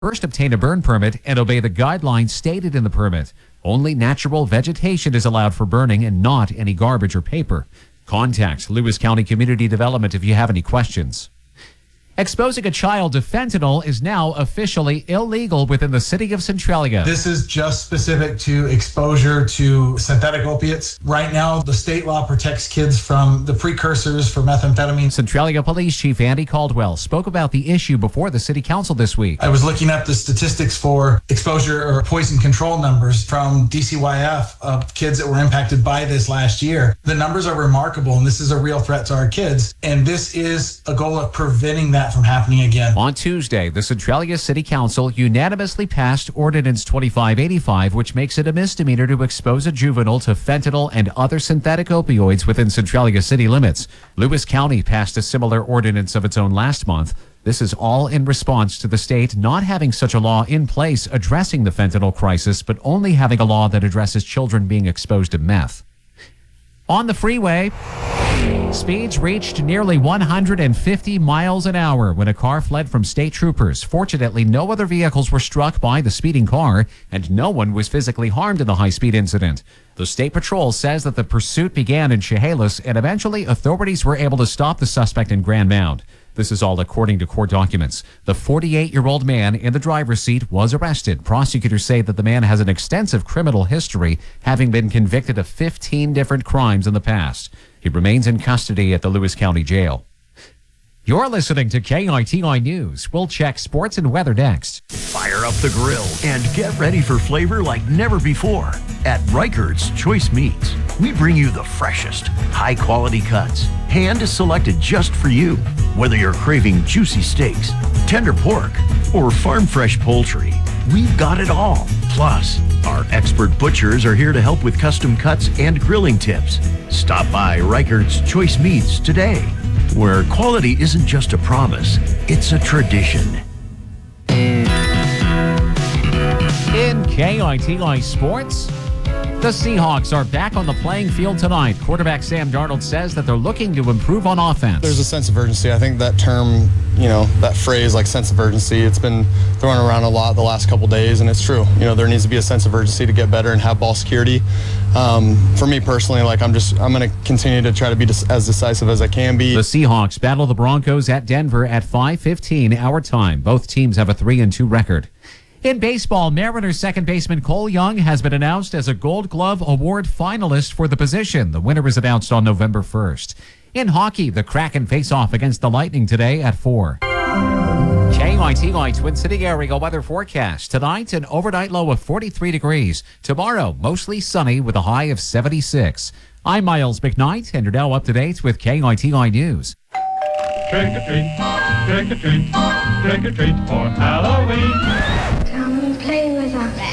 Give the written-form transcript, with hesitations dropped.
First, obtain a burn permit and obey the guidelines stated in the permit. Only natural vegetation is allowed for burning and not any garbage or paper. Contact Lewis County Community Development if you have any questions. Exposing a child to fentanyl is now officially illegal within the city of Centralia. This is just specific to exposure to synthetic opiates. Right now, the state law protects kids from the precursors for methamphetamine. Centralia Police Chief Andy Caldwell spoke about the issue before the city council this week. I was looking up the statistics for exposure or poison control numbers from DCYF of kids that were impacted by this last year. The numbers are remarkable, and this is a real threat to our kids. And this is a goal of preventing that from happening again. On Tuesday, the Centralia City Council unanimously passed Ordinance 2585, which makes it a misdemeanor to expose a juvenile to fentanyl and other synthetic opioids within Centralia city limits. Lewis County passed a similar ordinance of its own last month. This is all in response to the state not having such a law in place addressing the fentanyl crisis, but only having a law that addresses children being exposed to meth. On the freeway, speeds reached nearly 150 miles an hour when a car fled from state troopers. Fortunately, no other vehicles were struck by the speeding car, and no one was physically harmed in the high-speed incident. The State Patrol says that the pursuit began in Chehalis, and eventually authorities were able to stop the suspect in Grand Mound. This is all according to court documents. The 48-year-old man in the driver's seat was arrested. Prosecutors say that the man has an extensive criminal history, having been convicted of 15 different crimes in the past. He remains in custody at the Lewis County Jail. You're listening to KITI News. We'll check sports and weather next. Fire up the grill and get ready for flavor like never before. At Reichert's Choice Meats, we bring you the freshest, high-quality cuts, hand-selected just for you. Whether you're craving juicy steaks, tender pork, or farm-fresh poultry, we've got it all. Plus, our expert butchers are here to help with custom cuts and grilling tips. Stop by Reichert's Choice Meats today, where quality isn't just a promise, it's a tradition. In KITI Sports, the Seahawks are back on the playing field tonight. Quarterback Sam Darnold says that they're looking to improve on offense. There's a sense of urgency. I think that term, that phrase, like sense of urgency, it's been thrown around a lot the last couple days, and it's true. There needs to be a sense of urgency to get better and have ball security. For me personally, I'm going to continue to try to be as decisive as I can be. The Seahawks battle the Broncos at Denver at 5:15 our time. Both teams have a 3-2 record. In baseball, Mariners second baseman Cole Young has been announced as a Gold Glove Award finalist for the position. The winner is announced on November 1st. In hockey, the Kraken face off against the Lightning today at 4. KITI Twin City area weather forecast. Tonight, an overnight low of 43 degrees. Tomorrow, mostly sunny with a high of 76. I'm Miles McKnight, and you're now up to date with KITI News. Trick or treat, trick or treat, trick or treat for Halloween. Come and play with us.